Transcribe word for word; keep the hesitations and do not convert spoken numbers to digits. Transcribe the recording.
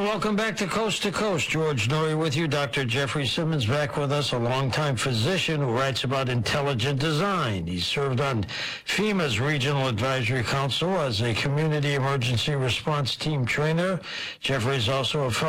welcome back to Coast to Coast. George Noory with you. Doctor Jeffrey Simmons back with us, a longtime physician who writes about intelligent design. He served on FEMA's Regional Advisory Council as a community emergency response team trainer. Jeffrey is also a fellow